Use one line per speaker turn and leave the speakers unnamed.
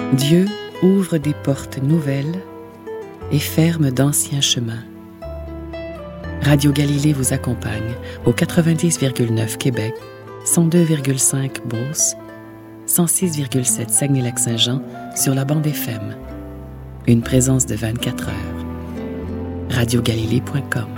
Dieu ouvre des portes nouvelles et ferme d'anciens chemins. Radio Galilée vous accompagne au 90,9 Québec, 102,5 Beauce, 106,7 Saguenay-Lac-Saint-Jean sur la bande FM. Une présence de 24 heures. radiogalilée.com